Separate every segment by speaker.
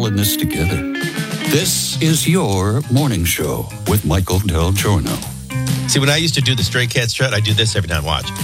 Speaker 1: all in this together. This is your morning show with Michael Del Giorno.
Speaker 2: See, when I used to do the Stray Cat strut, I do this every time I watch.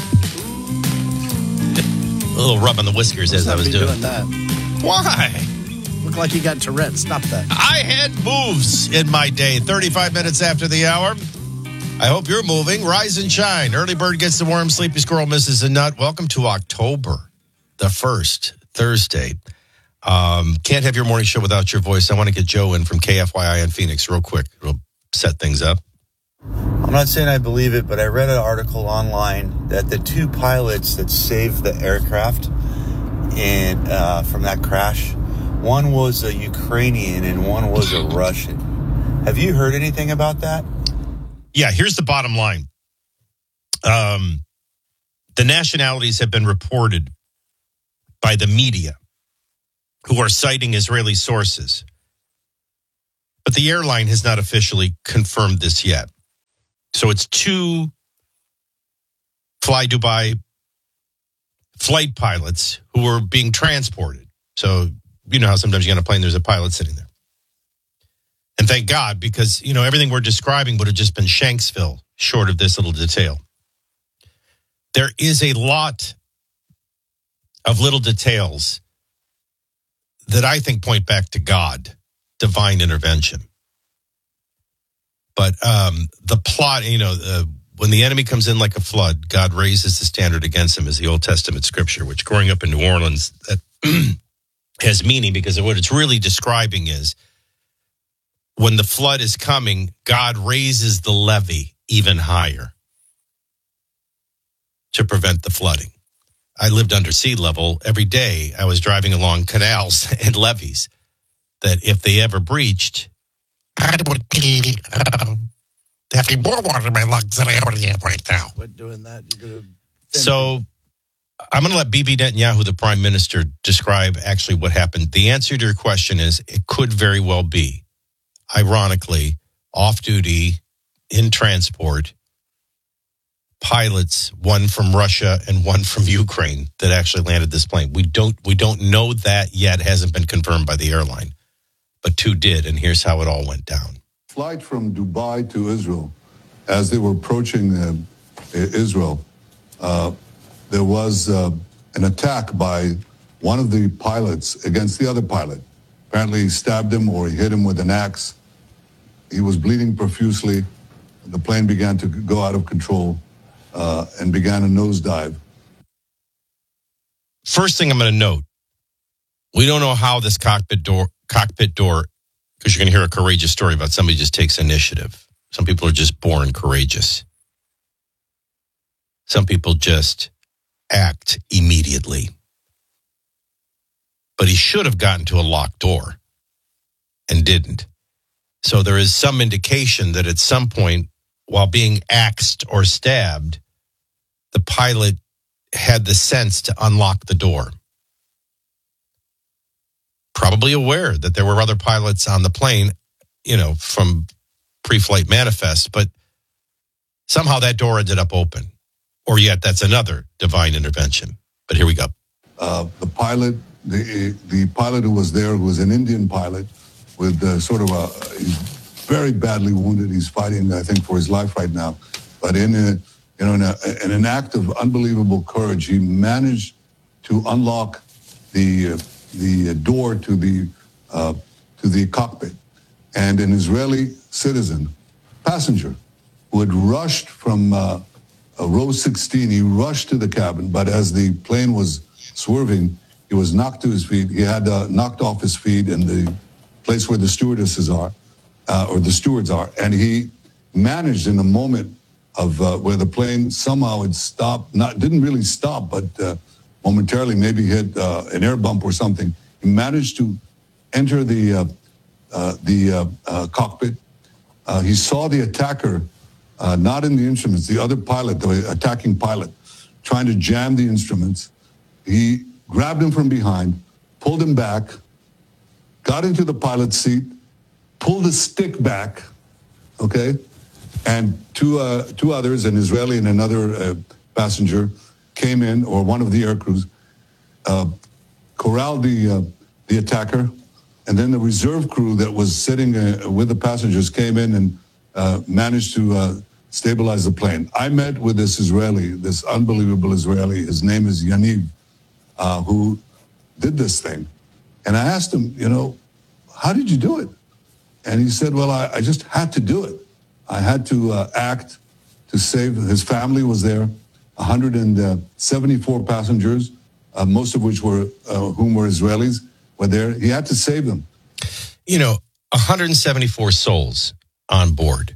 Speaker 2: A little rub on the whiskers as I was doing
Speaker 3: that.
Speaker 2: Why?
Speaker 3: Look like you got Tourette. Stop that.
Speaker 2: I had moves in my day. 35 minutes after the hour. I hope you're moving. Rise and shine. Early bird gets the worm. Sleepy squirrel misses a nut. Welcome to October, the 1st, Thursday. Can't have your morning show without your voice. I want to get Joe in from KFYI in Phoenix real quick. It'll set things up.
Speaker 4: I'm not saying I believe it, but I read an article online that the two pilots that saved the aircraft from that crash, one was a Ukrainian and one was a Russian. Have you heard anything about that?
Speaker 2: Yeah, here's the bottom line. The nationalities have been reported by the media who are citing Israeli sources. But the airline has not officially confirmed this yet. So it's two Fly Dubai flight pilots who were being transported. So you know how sometimes you get on a plane, there's a pilot sitting there. And thank God, because, you know, everything we're describing would have just been Shanksville, short of this little detail. There is a lot of little details that I think point back to God, divine intervention. But the plot, you know, when the enemy comes in like a flood, God raises the standard against him, is the Old Testament scripture, which growing up in New Orleans, that has meaning, because what it's really describing is when the flood is coming, God raises the levee even higher to prevent the flooding. I lived under sea level. Every day I was driving along canals and levees that if they ever breached, I would be having more water in my lungs than I already have right now.
Speaker 3: Quit doing that.
Speaker 2: So I'm going to let Bibi Netanyahu, the prime minister, describe actually what happened. The answer to your question is it could very well be, ironically, off-duty, in transport, pilots, one from Russia and one from Ukraine, that actually landed this plane. We don't know that yet. Hasn't been confirmed by the airline, but two did, and here's how it all went down.
Speaker 5: Flight from Dubai to Israel, as they were approaching Israel, there was an attack by one of the pilots against the other pilot. Apparently he stabbed him or he hit him with an axe. He was bleeding profusely. The plane began to go out of control and began a nosedive.
Speaker 2: First thing I'm going to note, we don't know how this cockpit door, because you're going to hear a courageous story about somebody just takes initiative. Some people are just born courageous. Some people just act immediately. But he should have gotten to a locked door and didn't. So there is some indication that at some point, while being axed or stabbed, the pilot had the sense to unlock the door. Probably aware that there were other pilots on the plane, you know, from pre-flight manifests, but somehow that door ended up open. Or yet that's another divine intervention. But here we go.
Speaker 5: The pilot who was there, who was an Indian pilot with sort of he's very badly wounded. He's fighting, I think, for his life right now. But in an act of unbelievable courage, he managed to unlock the door to the cockpit. And an Israeli citizen, passenger, who had rushed from row 16, he rushed to the cabin, but as the plane was swerving, he was knocked to his feet. He had knocked off his feet in the place where the stewardesses are, or the stewards are, and he managed in a moment of where the plane somehow had stopped, didn't really stop, but momentarily maybe hit an air bump or something. He managed to enter the cockpit. He saw the attacker, not in the instruments, the other pilot, the attacking pilot, trying to jam the instruments. He grabbed him from behind, pulled him back, got into the pilot's seat, pulled the stick back, okay? And two others, an Israeli and another passenger, came in, or one of the air crews, corralled the attacker And then the reserve crew that was sitting with the passengers came in and managed to stabilize the plane. I met with this Israeli, this unbelievable Israeli. His name is Yaniv, who did this thing. And I asked him, how did you do it? And he said, well, I just had to do it. I had to act to save. His family was there, 174 passengers, most of which were whom were Israelis, were there. He had to save them.
Speaker 2: 174 souls on board.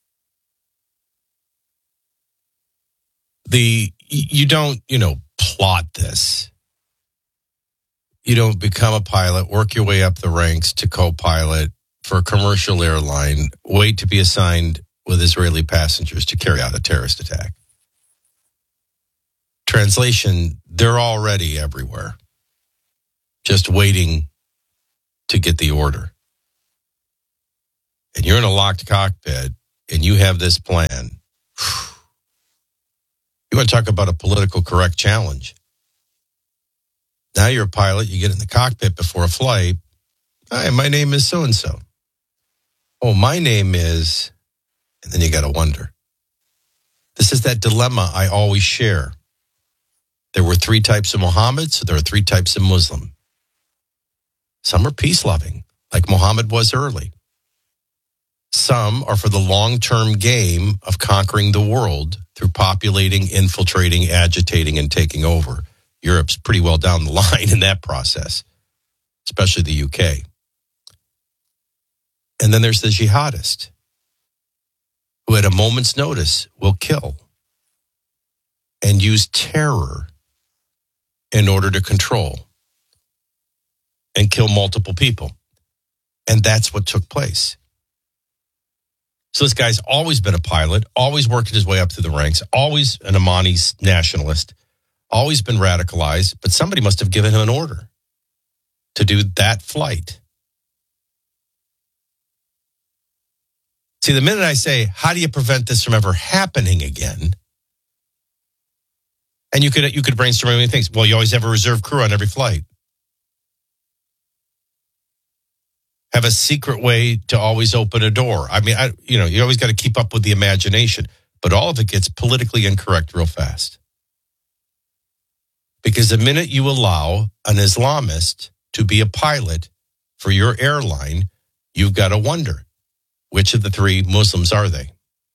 Speaker 2: You don't, plot this. You don't become a pilot, work your way up the ranks to co-pilot for a commercial airline, wait to be assigned with Israeli passengers to carry out a terrorist attack. Translation, they're already everywhere, just waiting to get the order. And you're in a locked cockpit and you have this plan. You want to talk about a political correct challenge. Now you're a pilot, you get in the cockpit before a flight. Hi, my name is so-and-so. Oh, my name is, and then you got to wonder. This is that dilemma I always share. There were 3 types of Muhammad, so there are 3 types of Muslim. Some are peace-loving, like Muhammad was early. Some are for the long-term game of conquering the world through populating, infiltrating, agitating, and taking over. Europe's pretty well down the line in that process, especially the UK. And then there's the jihadist, who at a moment's notice will kill and use terror in order to control and kill multiple people. And that's what took place. So this guy's always been a pilot, always working his way up through the ranks, always an Amani nationalist, always been radicalized, but somebody must have given him an order to do that flight. See, the minute I say, how do you prevent this from ever happening again? And you could brainstorm many things. Well, you always have a reserve crew on every flight. Have a secret way to always open a door. I mean, you always got to keep up with the imagination, but all of it gets politically incorrect real fast. Because the minute you allow an Islamist to be a pilot for your airline, you've got to wonder, which of the 3 Muslims are they?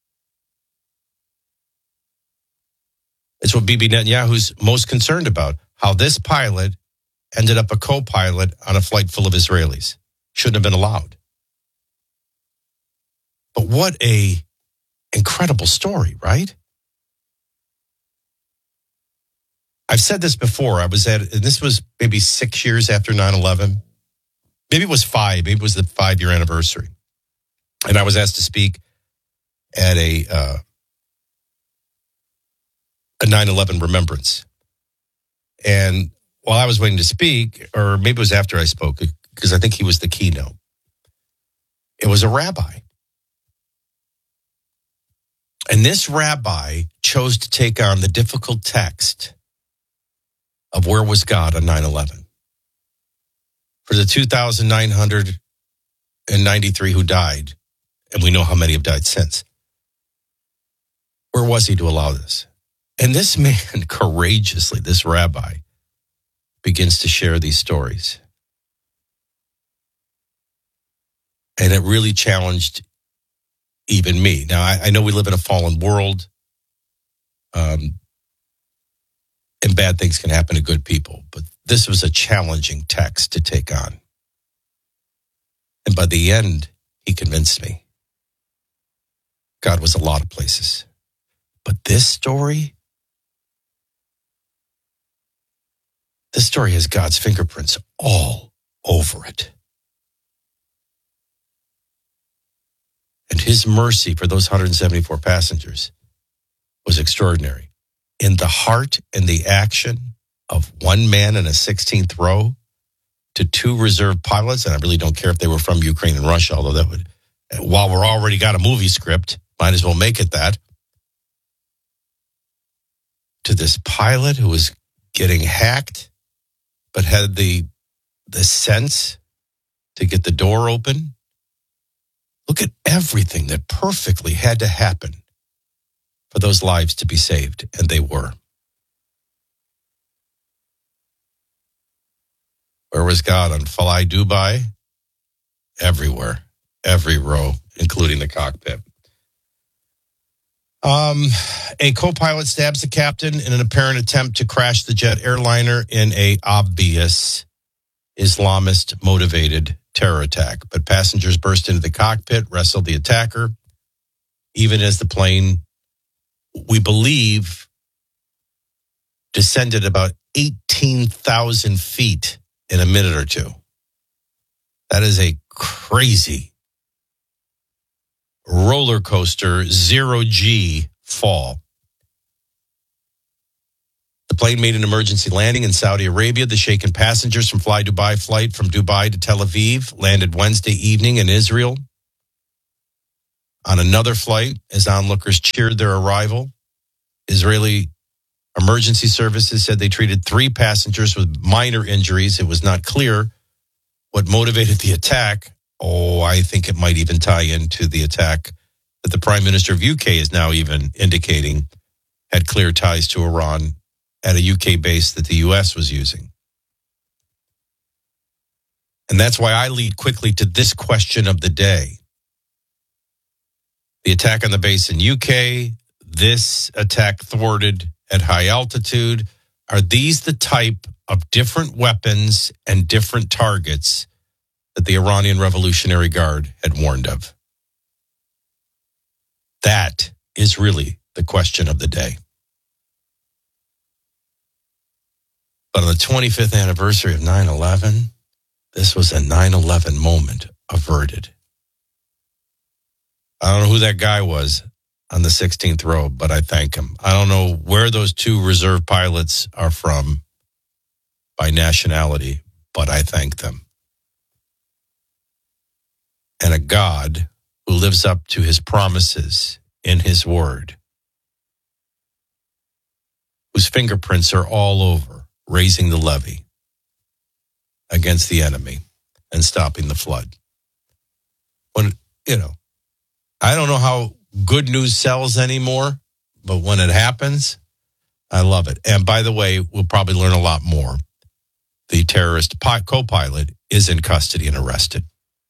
Speaker 2: It's what Bibi Netanyahu's most concerned about, how this pilot ended up a co-pilot on a flight full of Israelis. Shouldn't have been allowed. But what a incredible story, right? I've said this before. And this was maybe 6 years after 9/11. Maybe it was 5. Maybe it was the 5-year anniversary. And I was asked to speak at a 9/11 remembrance. And while I was waiting to speak, or maybe it was after I spoke, because I think he was the keynote, it was a rabbi. And this rabbi chose to take on the difficult text of where was God on 9/11. For the 2,993 who died, and we know how many have died since, where was he to allow this? And this man courageously, this rabbi, begins to share these stories. And it really challenged even me. Now, I know we live in a fallen world, and bad things can happen to good people, but this was a challenging text to take on. And by the end, he convinced me. God was a lot of places. But this story has God's fingerprints all over it. And his mercy for those 174 passengers was extraordinary. In the heart and the action of one man in a 16th row to 2 reserve pilots, and I really don't care if they were from Ukraine and Russia, although that would, while we're already got a movie script, might as well make it that. To this pilot who was getting hacked, but had the sense to get the door open. Look at everything that perfectly had to happen for those lives to be saved, and they were. Where was God on Fly Dubai? Everywhere, every row, including the cockpit. A co-pilot stabs the captain in an apparent attempt to crash the jet airliner in a obvious Islamist-motivated terror attack. But passengers burst into the cockpit, wrestled the attacker, even as the plane, we believe, descended about 18,000 feet in a minute or two. That is a crazy roller coaster, zero-G fall. The plane made an emergency landing in Saudi Arabia. The shaken passengers from Fly Dubai flight from Dubai to Tel Aviv landed Wednesday evening in Israel. On another flight, as onlookers cheered their arrival, Israeli emergency services said they treated 3 passengers with minor injuries. It was not clear what motivated the attack. I think it might even tie into the attack that the Prime Minister of UK is now even indicating had clear ties to Iran at a UK base that the US was using. And that's why I lead quickly to this question of the day. The attack on the base in UK, this attack thwarted at high altitude. Are these the type of different weapons and different targets that the Iranian Revolutionary Guard had warned of? That is really the question of the day. But on the 25th anniversary of 9/11, this was a 9/11 moment averted. I don't know who that guy was on the 16th row, but I thank him. I don't know where those 2 reserve pilots are from by nationality, but I thank them. And a God who lives up to his promises in his word, whose fingerprints are all over raising the levee against the enemy and stopping the flood. When, I don't know how good news sells anymore, but when it happens, I love it. And by the way, we'll probably learn a lot more. The terrorist co-pilot is in custody and arrested.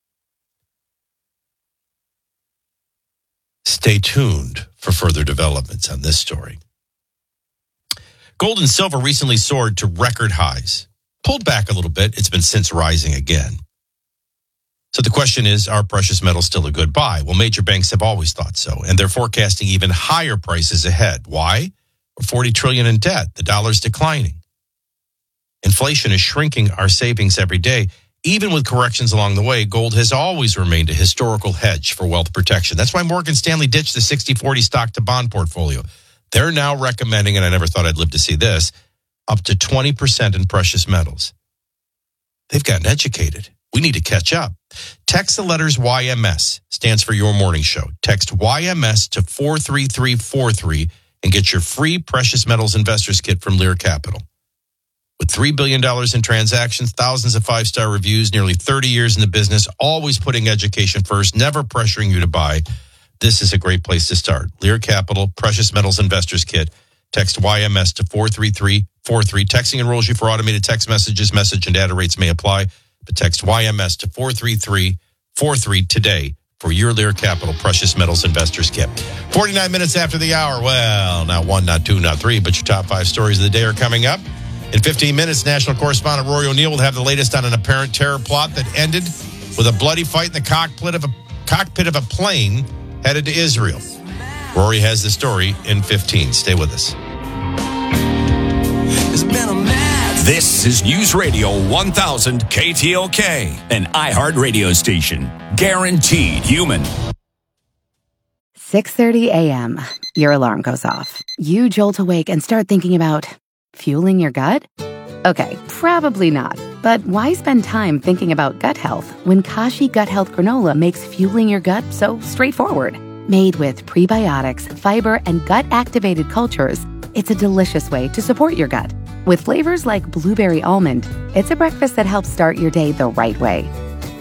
Speaker 2: Stay tuned for further developments on this story. Gold and silver recently soared to record highs. Pulled back a little bit. It's been since rising again. So the question is, are precious metals still a good buy? Well, major banks have always thought so, and they're forecasting even higher prices ahead. Why? We're $40 trillion in debt. The dollar's declining. Inflation is shrinking our savings every day. Even with corrections along the way, gold has always remained a historical hedge for wealth protection. That's why Morgan Stanley ditched the 60-40 stock-to-bond portfolio. They're now recommending, and I never thought I'd live to see this, up to 20% in precious metals. They've gotten educated. We need to catch up. Text the letters YMS, stands for Your Morning Show. Text YMS to 43343 and get your free precious metals investors kit from Lear Capital. With $3 billion in transactions, thousands of 5-star reviews, nearly 30 years in the business, always putting education first, never pressuring you to buy, this is a great place to start. Lear Capital, Precious Metals Investors Kit. Text YMS to 43343. Texting enrolls you for automated text messages. Message and data rates may apply. But text YMS to 43343 today for your Lear Capital Precious Metals Investors Kit. 49 minutes after the hour. Well, not 1, not 2, not 3, but your top 5 stories of the day are coming up. In 15 minutes, national correspondent Rory O'Neill will have the latest on an apparent terror plot that ended with a bloody fight in the cockpit of a plane headed to Israel. Rory has the story in 15. Stay with us.
Speaker 6: This is News Radio 1000 KTLK, an iHeart radio station. Guaranteed human.
Speaker 7: 6:30 a.m. Your alarm goes off. You jolt awake and start thinking about fueling your gut? Okay, probably not. But why spend time thinking about gut health when Kashi Gut Health Granola makes fueling your gut so straightforward? Made with prebiotics, fiber, and gut-activated cultures, it's a delicious way to support your gut. With flavors like blueberry almond, it's a breakfast that helps start your day the right way.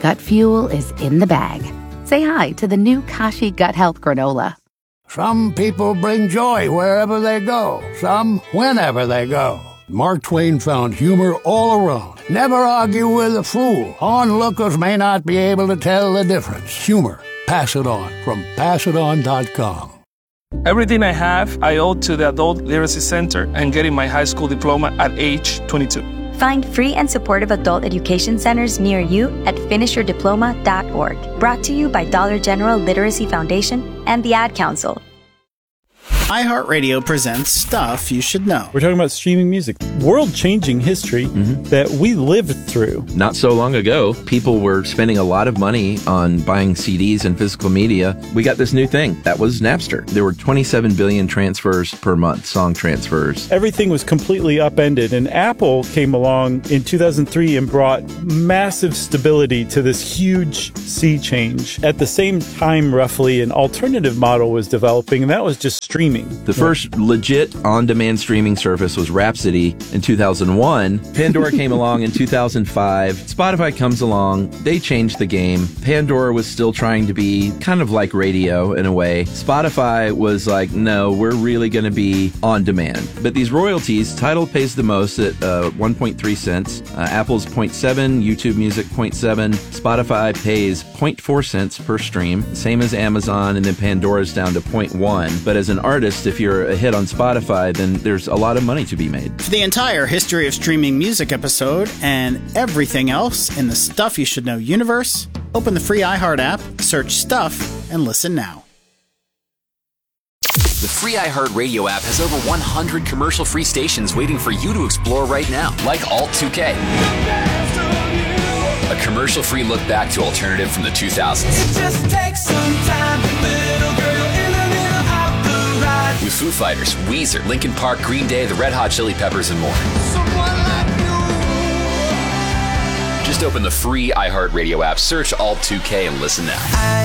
Speaker 7: Gut fuel is in the bag. Say hi to the new Kashi Gut Health Granola.
Speaker 8: Some people bring joy wherever they go, some whenever they go. Mark Twain found humor all around. Never argue with a fool. Onlookers may not be able to tell the difference. Humor. Pass it on from passiton.com.
Speaker 9: Everything I have, I owe to the Adult Literacy Center and getting my high school diploma at age 22.
Speaker 10: Find free and supportive adult education centers near you at finishyourdiploma.org. Brought to you by Dollar General Literacy Foundation and the Ad Council.
Speaker 3: iHeartRadio presents Stuff You Should Know.
Speaker 11: We're talking about streaming music, world-changing history that we lived through.
Speaker 12: Not so long ago, people were spending a lot of money on buying CDs and physical media. We got this new thing. That was Napster. There were 27 billion transfers per month, song transfers.
Speaker 11: Everything was completely upended, and Apple came along in 2003 and brought massive stability to this huge sea change. At the same time, roughly, an alternative model was developing, and that was just streaming.
Speaker 12: The first legit on-demand streaming service was Rhapsody in 2001. Pandora came along in 2005. Spotify comes along. They changed the game. Pandora was still trying to be kind of like radio in a way. Spotify was like, no, we're really going to be on demand. But these royalties, Tidal pays the most at 1.3 cents. Apple's 0.7, YouTube Music 0.7. Spotify pays 0.4 cents per stream, same as Amazon, and then Pandora's down to 0.1. But as an artist, if you're a hit on Spotify, then there's a lot of money to be made.
Speaker 3: For the entire history of streaming music episode and everything else in the Stuff You Should Know universe, open the free iHeart app, search Stuff, and listen now.
Speaker 13: The free iHeartRadio app has over 100 commercial-free stations waiting for you to explore right now, like Alt 2K. A commercial-free look back to alternative from the 2000s. It just takes some time, little girl in the middle of the ride. With Foo Fighters, Weezer, Linkin Park, Green Day, the Red Hot Chili Peppers, and more. Just open the free iHeartRadio app, search Alt 2K, and listen now.